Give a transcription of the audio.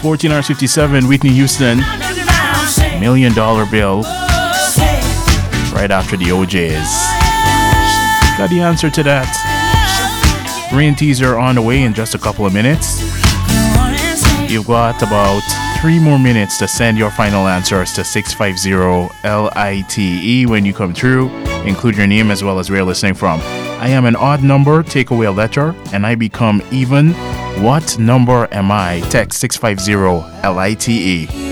14 hours 57, Whitney Houston, $1 Million Bill, right after the OJs. Got the answer to that. Rain teaser on the way in just a couple of minutes. You've got about 3 more minutes to send your final answers to 650-LITE when you come through. Include your name as well as where you're listening from. I am an odd number, take away a letter, and I become even. What number am I? Text 650-LITE.